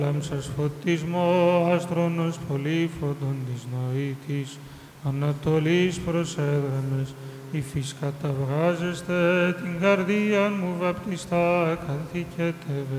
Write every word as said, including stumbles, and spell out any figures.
Λάμψας φωτισμό, άστρονος πολύφωτον της νοήτης, ανατολής προσέδραμες, υφής καταβγάζεστε, την καρδία μου βαπτιστά καθηκέτευε.